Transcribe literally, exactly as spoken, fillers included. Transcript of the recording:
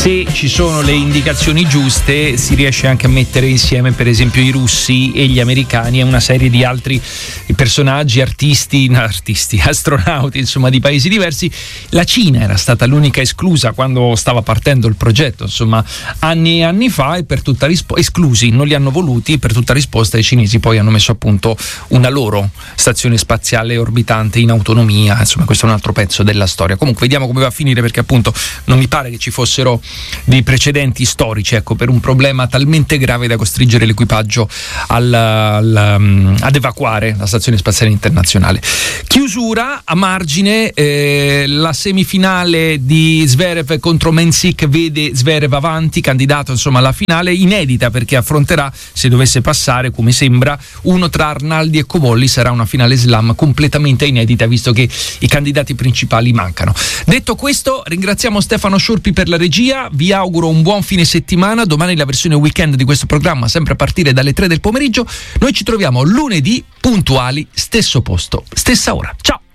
se ci sono le indicazioni giuste si riesce anche a mettere insieme per esempio i russi e gli americani e una serie di altri personaggi, artisti, no, artisti, astronauti, insomma, di paesi diversi. La Cina era stata l'unica esclusa quando stava partendo il progetto, insomma, anni e anni fa, e per tutta risposta esclusi, non li hanno voluti, per tutta risposta i cinesi poi hanno messo a punto una loro stazione spaziale orbitante in autonomia. Insomma, questo è un altro pezzo della storia. Comunque vediamo come va a finire, perché appunto non mi pare che ci fossero dei precedenti storici, ecco, per un problema talmente grave da costringere l'equipaggio al, al, ad evacuare la stazione spaziale internazionale. Chiusura a margine, eh, la semifinale di Zverev contro Mensik vede Zverev avanti, candidato insomma alla finale, inedita perché affronterà, se dovesse passare come sembra, uno tra Arnaldi e Covolli. Sarà una finale slam completamente inedita, visto che i candidati principali mancano. Detto questo, ringraziamo Stefano Sciurpi per la regia, vi auguro un buon fine settimana. Domani la versione weekend di questo programma, sempre a partire dalle tre del pomeriggio. Noi ci troviamo lunedì puntuali, stesso posto, stessa ora. Ciao!